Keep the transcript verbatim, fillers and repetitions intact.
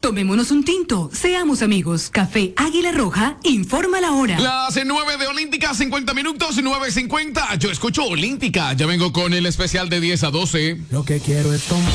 Tomémonos un tinto, seamos amigos. Café Águila Roja, informa la hora. Las nueve de Olímpica, cincuenta minutos, nueve cincuenta. Yo escucho Olímpica. Ya vengo con el especial de diez a doce. Lo que quiero es tomar.